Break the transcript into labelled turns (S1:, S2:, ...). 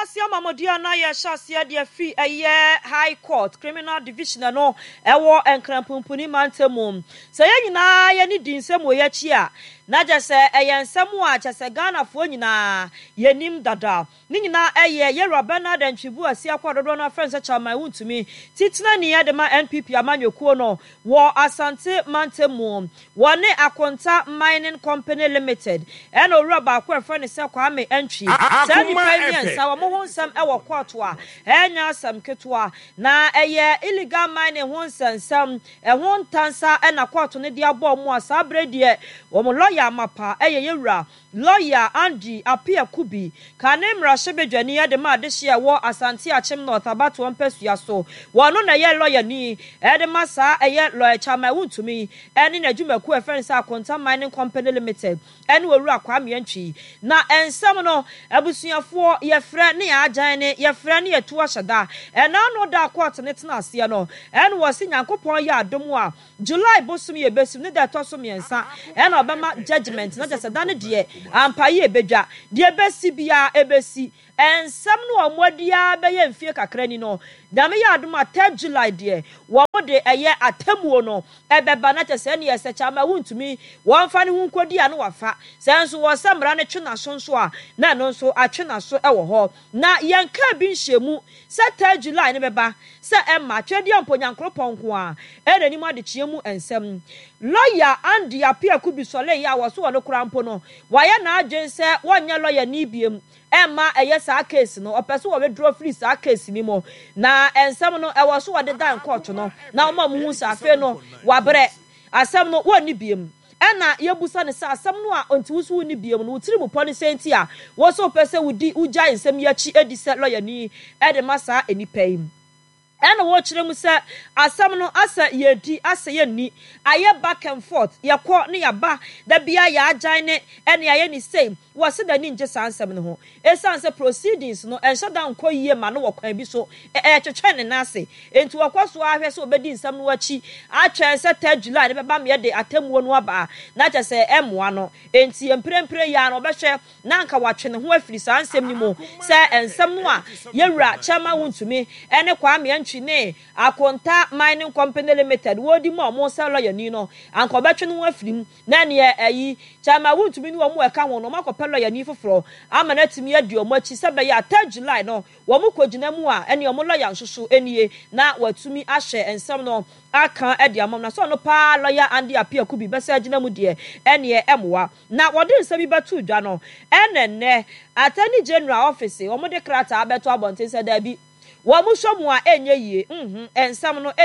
S1: Yamasia Mamodia na ya shasia de fi High Court Criminal Division no ewo enkrampuni mantemum. Se nyina ye ni dinsem wo yachia. Na jese ensem a chese Ghana fo nyina yenim dada. Ni nyina ye Robena den Twibu asia kwadodo na friends chama wuntumi. Titina ni ya de ma NPP amanyokuo no wo Asante mantemum. Wone Akonta Mining Company Limited. Eno rubber kwa friend se Kwame entry. Sani payment sa wo ho nsam e wo court wa. Enya asam ketwa na illegal mining ho nsam ho ntansa e na court ne dia bo mu asa brede wo lawyer mapa yewura lawyer Andy Apia Kubi kanem rahebedwani ya de ma de hye wo Asante Achim North Abato Mpesua so wono na ye lawyer ni e de masa lawyer chama wuntumi ene na dwumaku friends Akonta Mining Company Limited ene wura Kwame Antwi na ensam no abusuafo ye frɛ ne agyan ne ye frɛ ne etu ahyada ena no da court ne tena ase no ene wo se Nyankopɔn ya adom a July bosum ye besim ne da to so miensa ene obema judgment na jese da ne de ampaye ebedwa de besi bia ebesi ensam no omodia be ye mfie kakra ni no dame ya adom a 3 July de wo de atamuo no ebeba na jese ne yese chama wuntumi wo mfa ne hu nkodi a no wafa senso wo samra ne twena sonso a na no nso atwena so ewo ho na yenka bi nhyiemu se 3 July ne beba se emma twedi amponyankropon ko a enani mu adechiemu ensam lawyer Andy Apia Kubi sole ya wo so wo no krampo no waye na adwen se wonye lawyer ni biem emma sa case no opeso wo withdraw free sa case ni mo na ensam no ewo so wo de dan court no na wo mu hu sa afi no wabre asam no woni biem ena yebusa ne sa asam no a ontiwusu ni biem no wutiri mu police enti a wo so pese wudi uja ensam yachi edi se lawyer ni e de masa enipayim ena wo kire mu se asam no asa yedi asa yenni aye back and forth yakọ ne yaba da bia ya agyan ne ene aye ni same wo se da ni nje sansam no ho esanse proceedings no enhye da nko yie ma no wo kwan bi so twetwe ne nase enti wo kwaso ahwe se obedi nsam no wachi atwen se 3 July ne beba me de atamuo no aba na che se emoa no enti emprempre ya no behwe na anka watwe ne ho afiri sansam ni mo se ensam no a yewura chama wuntumi ene Kwame Antwi ne Akonta Mining Company Limited wodi mo sell lawyer ni no anka obetwe no afirim na ne chama wuntumi ni wo mo eka ho no makopɛ lawyer ni foforo ama na timi adi omo achi se be ya 3 July no wo mo kogina mu a ene omo lawyer nsoso enie na watumi ahye ensam no aka edi amom na so no pa lawyer Andy Apia Kubi besa agina mu de ene emoa na wode nsam bi batu dwa no enenne Attorney General Office omo de krata abeto abonten se da bi wo mu hwomu a enye yie ensam no